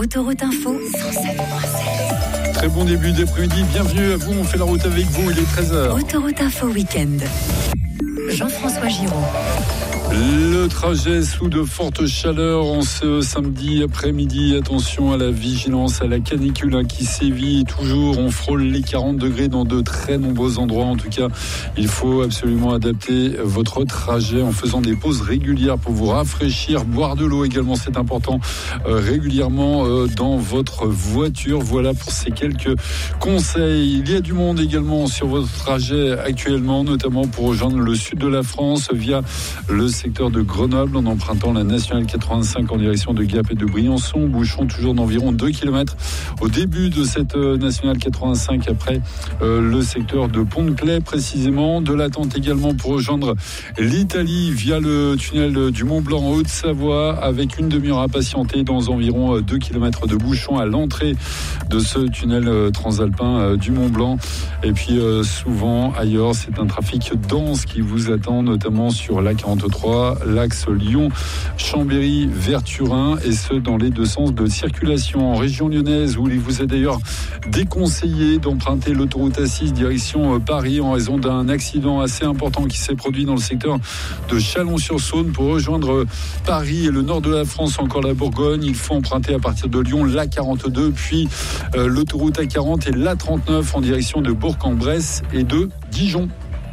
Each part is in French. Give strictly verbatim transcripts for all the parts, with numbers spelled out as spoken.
Autoroute Info, cent sept virgule sept. Très bon début d'après-midi, bienvenue à vous, on fait la route avec vous, il est treize heures. Autoroute Info Week-end. Jean-François Giraud. Le trajet sous de fortes chaleurs en ce samedi après-midi. Attention à la vigilance, à la canicule hein, qui sévit toujours. On frôle les quarante degrés dans de très nombreux endroits. En tout cas, il faut absolument adapter votre trajet en faisant des pauses régulières pour vous rafraîchir. Boire de l'eau également, c'est important euh, régulièrement euh, dans votre voiture. Voilà pour ces quelques conseils. Il y a du monde également sur votre trajet actuellement, notamment pour rejoindre le sud de la France via le secteur de Grenoble en empruntant la nationale quatre-vingt-cinq en direction de Gap et de Briançon. Bouchon toujours d'environ deux kilomètres au début de cette nationale quatre-vingt-cinq après euh, le secteur de Pont-de-Claix précisément. De l'attente également pour rejoindre l'Italie via le tunnel du Mont-Blanc en Haute-Savoie avec une demi-heure à patienter dans environ deux kilomètres de bouchons à l'entrée de ce tunnel transalpin du Mont-Blanc. Et puis euh, souvent ailleurs, c'est un trafic dense qui vous attend notamment sur l'A quarante-trois, l'axe Lyon-Chambéry vers Turin, et ce dans les deux sens de circulation. En région lyonnaise, où il vous est d'ailleurs déconseillé d'emprunter l'autoroute A six direction Paris en raison d'un accident assez important qui s'est produit dans le secteur de Chalon-sur-Saône. Pour rejoindre Paris et le nord de la France, encore la Bourgogne, il faut emprunter à partir de Lyon l'A quarante-deux, puis euh, l'autoroute A quarante et l'A trente-neuf en direction de Bourg-en-Bresse et de Dijon.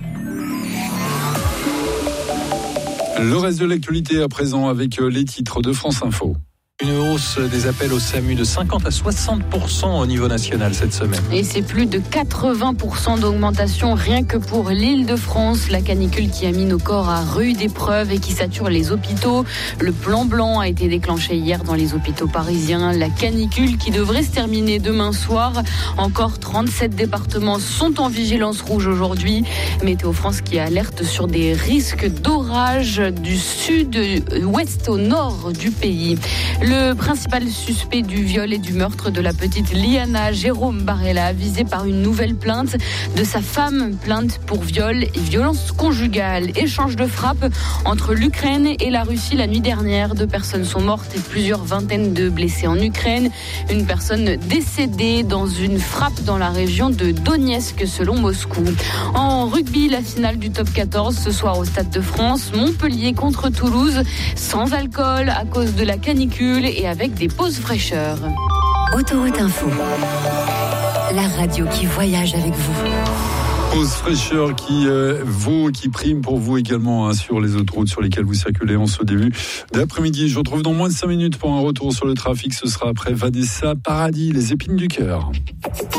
Le reste de l'actualité à présent avec les titres de France Info. Une hausse des appels au SAMU de cinquante à soixante pour cent au niveau national cette semaine. Et c'est plus de quatre-vingts pour cent d'augmentation rien que pour l'Île-de-France. La canicule qui a mis nos corps à rude épreuve et qui sature les hôpitaux. Le plan blanc a été déclenché hier dans les hôpitaux parisiens. La canicule qui devrait se terminer demain soir. Encore trente-sept départements sont en vigilance rouge aujourd'hui. Météo France qui alerte sur des risques d'orage du sud-ouest au nord du pays. Le principal suspect du viol et du meurtre de la petite Liana, Jérôme Barella, visé par une nouvelle plainte de sa femme, plainte pour viol et violence conjugale. Échange de frappes entre l'Ukraine et la Russie la nuit dernière. Deux personnes sont mortes et plusieurs vingtaines de blessés en Ukraine. Une personne décédée dans une frappe dans la région de Donetsk, selon Moscou. En rugby, la finale du top quatorze ce soir au Stade de France. Montpellier contre Toulouse, sans alcool à cause de la canicule et avec des pauses fraîcheurs. Autoroute Info, la radio qui voyage avec vous. Pause fraîcheur qui euh, vaut, qui prime pour vous également hein, sur les autoroutes sur lesquelles vous circulez en ce début d'après-midi. Je vous retrouve dans moins de cinq minutes pour un retour sur le trafic. Ce sera après Vanessa Paradis, les épines du cœur.